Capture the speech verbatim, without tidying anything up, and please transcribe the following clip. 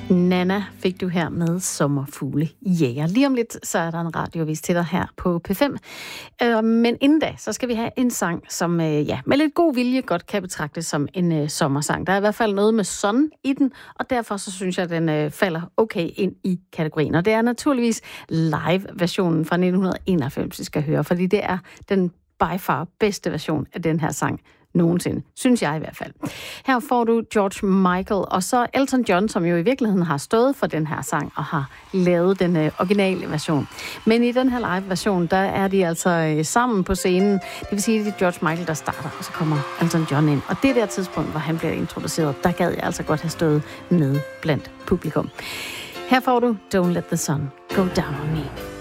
Nana fik du her med Sommerfugle Jæger. Lige om lidt, så er der en radiovis til dig her på P fem. Øh, men inden da, så skal vi have en sang, som øh, ja, med lidt god vilje godt kan betragtes som en øh, sommersang. Der er i hvert fald noget med sun i den, og derfor så synes jeg, at den øh, falder okay ind i kategorien. Og det er naturligvis live-versionen fra nitten enoghalvfems, vi skal høre, fordi det er den by far bedste version af den her sang nogensinde. Synes jeg i hvert fald. Her får du George Michael, og så Elton John, som jo i virkeligheden har stået for den her sang og har lavet den øh, originale version. Men i den her live-version, der er de altså øh, sammen på scenen. Det vil sige, at det er George Michael, der starter, og så kommer Elton John ind. Og det der tidspunkt, hvor han bliver introduceret, der gad jeg altså godt have stået nede blandt publikum. Her får du Don't Let the Sun Go Down on Me.